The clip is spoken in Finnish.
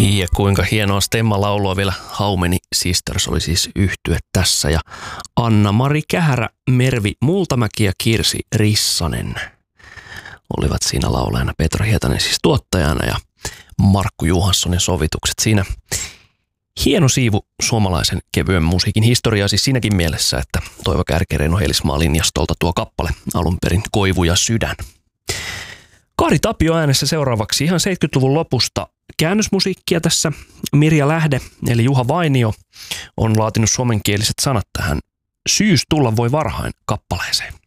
Ja kuinka hienoa Stemma-laulua vielä How Many Sisters oli siis yhtye tässä. Ja Anna-Mari Kähärä, Mervi Multamäki ja Kirsi Rissanen olivat siinä laulajana. Petra Hietanen siis tuottajana ja Markku Johanssonin sovitukset siinä. Hieno siivu suomalaisen kevyen musiikin historiaa siis siinäkin mielessä, että Toivo Kärkkäinen on Heilismaa linjastolta tuo kappale alun perin Koivu ja sydän. Kari Tapio äänessä seuraavaksi ihan 70-luvun lopusta käännösmusiikkia tässä. Mirja Lähde eli Juha Vainio on laatinut suomenkieliset sanat tähän Syys tulla voi varhain kappaleeseen.